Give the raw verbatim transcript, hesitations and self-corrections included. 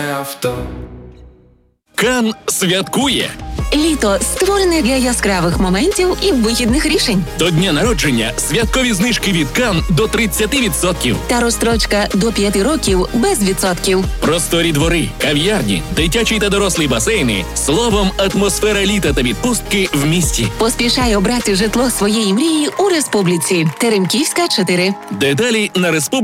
авто. Кан святкує. Літо створене для яскравих моментів і вихідних рішень. До дня народження святкові знижки від Кан до тридцять відсотків. Та розстрочка до п'яти років без відсотків. Просторі двори, кав'ярні, дитячі та дорослі басейни. Словом, атмосфера літа та відпустки в місті. Поспішай обрати житло своєї мрії у Республіці. Теремківська, чотири. Деталі на республіці.